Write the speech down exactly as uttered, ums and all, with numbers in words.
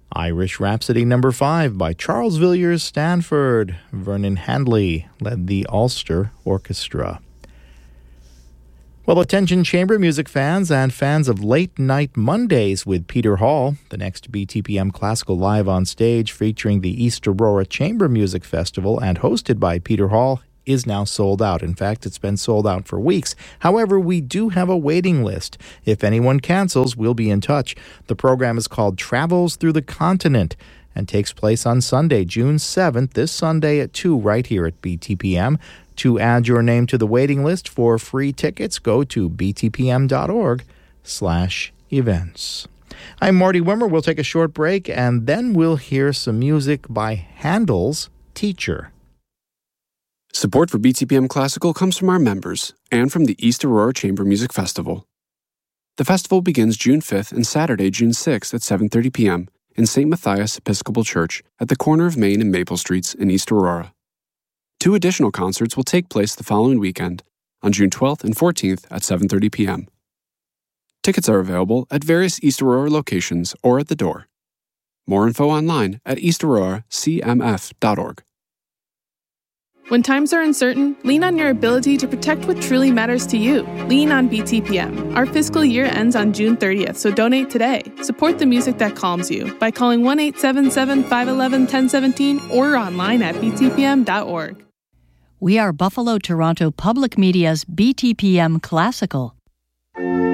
Irish Rhapsody number five by Charles Villiers Stanford. Vernon Handley led the Ulster Orchestra. Well, attention chamber music fans and fans of Late Night Mondays with Peter Hall. The next B T P M Classical Live on Stage featuring the East Aurora Chamber Music Festival and hosted by Peter Hall is now sold out. In fact, it's been sold out for weeks. However, we do have a waiting list. If anyone cancels, we'll be in touch. The program is called Travels Through the Continent and takes place on Sunday, June seventh, this Sunday at two, right here at B T P M. To add your name to the waiting list for free tickets, go to btpm.org slash events. I'm Marty Wimmer. We'll take a short break, and then we'll hear some music by Handel's Teacher. Support for B T P M Classical comes from our members and from the East Aurora Chamber Music Festival. The festival begins June fifth and Saturday, June sixth at seven thirty p.m. in Saint Matthias Episcopal Church at the corner of Main and Maple Streets in East Aurora. Two additional concerts will take place the following weekend on June twelfth and fourteenth at seven thirty p.m. Tickets are available at various East Aurora locations or at the door. More info online at east aurora c m f dot org. When times are uncertain, lean on your ability to protect what truly matters to you. Lean on B T P M. Our fiscal year ends on June thirtieth, so donate today. Support the music that calms you by calling one eight seven seven, five one one, one zero one seven or online at b t p m dot org. We are Buffalo Toronto Public Media's B T P M Classical.